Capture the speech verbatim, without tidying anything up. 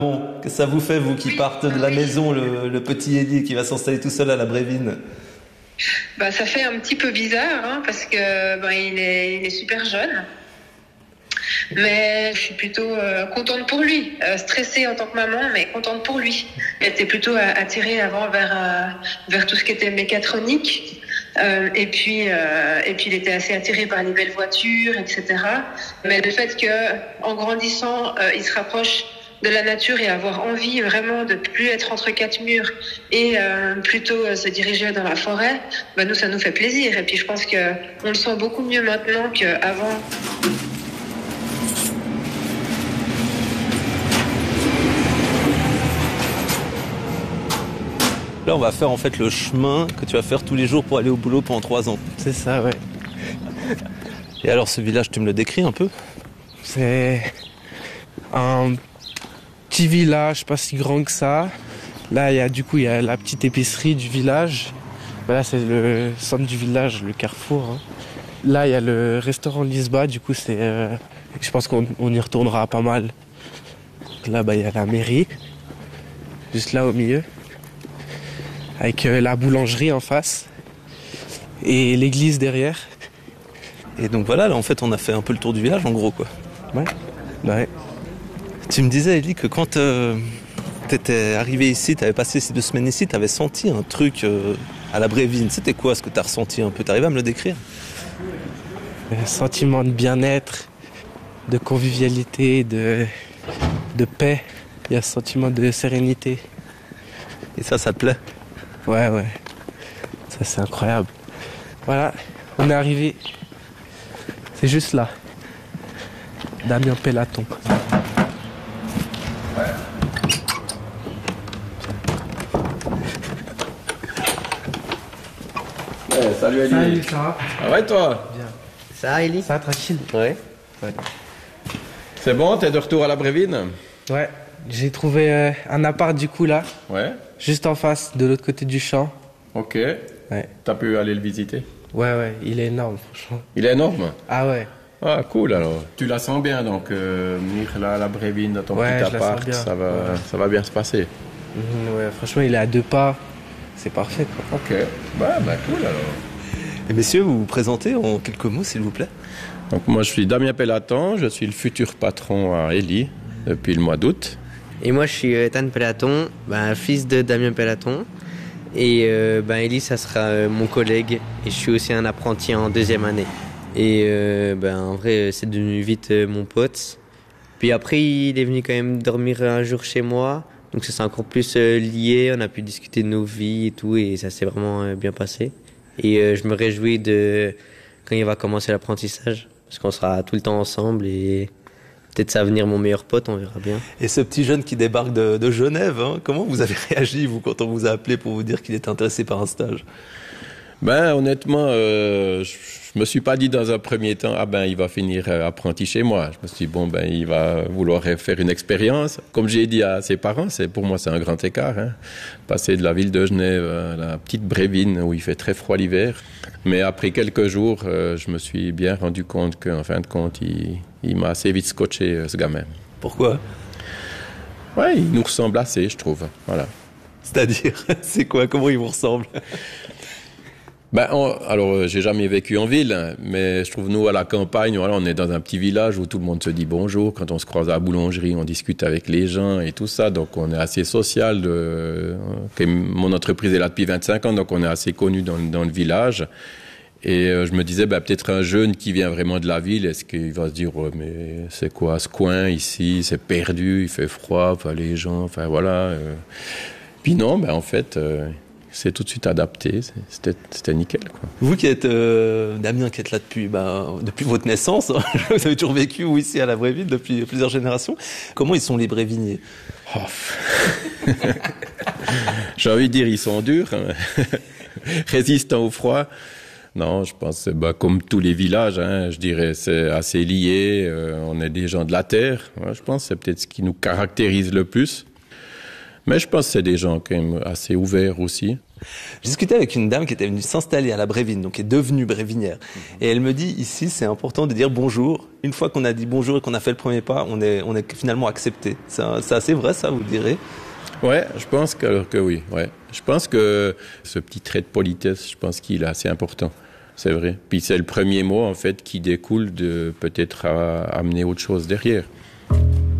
Bon, qu'est-ce que ça vous fait, vous qui partez de la maison, le, le petit Élie qui va s'installer tout seul à la Brévine? Bah, ça fait un petit peu bizarre, hein, parce que bah, il est, il est super jeune. Mais je suis plutôt euh, contente pour lui, euh, stressée en tant que maman, mais contente pour lui. Il était plutôt attiré avant vers euh, vers tout ce qui était mécatronique. Euh, et puis euh, et puis il était assez attiré par les belles voitures, et cetera. Mais le fait que, en grandissant, euh, il se rapproche de la nature et avoir envie vraiment de plus être entre quatre murs et euh, plutôt euh, se diriger dans la forêt, ben nous ça nous fait plaisir. Et puis je pense que on le sent beaucoup mieux maintenant qu'avant. Là, on va faire en fait le chemin que tu vas faire tous les jours pour aller au boulot pendant trois ans. C'est ça, ouais. Et alors, ce village, tu me le décris un peu? C'est un petit village, pas si grand que ça. Là, il y a du coup, il y a la petite épicerie du village. Ben là, c'est le centre du village, le carrefour. Hein. Là, il y a le restaurant Lisba. Du coup, c'est, euh, je pense qu'on on y retournera pas mal. Là, bah, il y a la mairie, juste là au milieu, avec euh, la boulangerie en face et l'église derrière. Et donc voilà, là, en fait, on a fait un peu le tour du village, en gros, quoi. Ouais. Ouais. Tu me disais, Élie, que quand euh, t'étais arrivé ici, t'avais passé ces deux semaines ici, t'avais senti un truc euh, à la Brévine. C'était quoi ce que t'as ressenti un peu? T'arrives à me le décrire? Un sentiment de bien-être, de convivialité, de, de paix. Il y a un sentiment de sérénité. Et ça, ça te plaît? Ouais, ouais. Ça, c'est incroyable. Voilà, on est arrivé. C'est juste là. Damien Pélaton. Ouais, salut Élie. Salut, ça va? Ah ouais toi? Bien. Ça va, Élie? Ça va, tranquille? Ouais. Ouais. C'est bon, t'es de retour à la Brévine? Ouais, j'ai trouvé euh, un appart du coup là, Ouais. juste en face, de l'autre côté du champ. Ok. Ouais. T'as pu aller le visiter? Ouais, ouais, il est énorme, franchement. Il est énorme? Ah ouais. Ah cool alors. Tu la sens bien donc, euh, venir là à la Brévine dans ton Ouais, petit je la sens appart, bien. ça va, Ouais. ça va bien se passer. Mhm, ouais, franchement, il est à deux pas. C'est parfait, quoi. Ok. Bah, bah cool alors. Et messieurs, vous vous présentez en quelques mots, s'il vous plaît? Donc moi je suis Damien Pélaton, je suis le futur patron à Élie depuis le mois d'août. Et moi, je suis euh, Ethan Pélaton, ben, fils de Damien Pélaton. Et euh, ben, Élie, ça sera euh, mon collègue. Et je suis aussi un apprenti en deuxième année. Et euh, ben, en vrai, c'est devenu vite euh, mon pote. Puis après, il est venu quand même dormir un jour chez moi. Donc ça s'est encore plus euh, lié. On a pu discuter de nos vies et tout. Et ça s'est vraiment euh, bien passé. Et euh, je me réjouis de quand il va commencer l'apprentissage. Parce qu'on sera tout le temps ensemble. Et peut-être ça va venir mon meilleur pote, on verra bien. Et ce petit jeune qui débarque de, de Genève, hein, comment vous avez réagi, vous, quand on vous a appelé pour vous dire qu'il était intéressé par un stage? Ben honnêtement, euh, je, je me suis pas dit dans un premier temps, ah ben il va finir euh, apprenti chez moi. Je me suis dit, bon ben il va vouloir faire une expérience. Comme j'ai dit à ses parents, c'est pour moi c'est un grand écart. Hein. Passer de la ville de Genève à la petite Brévine où il fait très froid l'hiver. Mais après quelques jours, euh, je me suis bien rendu compte qu'en fin de compte, il, il m'a assez vite scotché euh, ce gamin. Pourquoi? Ouais, il nous ressemble assez, je trouve. Voilà. C'est-à-dire, c'est quoi? Comment il vous ressemble? Ben, on, alors, euh, j'ai jamais vécu en ville, hein, mais je trouve nous à la campagne, voilà, on est dans un petit village où tout le monde se dit bonjour. Quand on se croise à la boulangerie, on discute avec les gens et tout ça, donc on est assez social. De, euh, mon entreprise est là depuis vingt-cinq ans, donc on est assez connu dans, dans le village. Et euh, je me disais, ben, peut-être un jeune qui vient vraiment de la ville, est-ce qu'il va se dire, oh, mais c'est quoi ce coin ici? C'est perdu, il fait froid, enfin les gens, enfin voilà. Euh. Puis non, ben en fait. Euh, c'est tout de suite adapté, c'était, c'était nickel, quoi. Vous qui êtes, euh, Damien, qui êtes là depuis, bah, depuis votre naissance, hein, vous avez toujours vécu, vous, ici à la Brévine, depuis plusieurs générations. Comment ils sont les Bréviniers? Oh. J'ai envie de dire, ils sont durs, hein. Résistants au froid. Non, je pense que bah, comme tous les villages, hein, je dirais c'est assez lié, euh, on est des gens de la terre. Ouais, je pense que c'est peut-être ce qui nous caractérise le plus. Mais je pense que c'est des gens quand même assez ouverts aussi. J'ai discuté avec une dame qui était venue s'installer à la Brévine, donc qui est devenue brévinière. Et elle me dit, ici, c'est important de dire bonjour. Une fois qu'on a dit bonjour et qu'on a fait le premier pas, on est, on est finalement accepté. C'est, c'est assez vrai, ça, vous direz? Ouais, je pense que, que oui. Ouais. Je pense que ce petit trait de politesse, je pense qu'il est assez important. C'est vrai. Puis c'est le premier mot, en fait, qui découle de peut-être à amener autre chose derrière.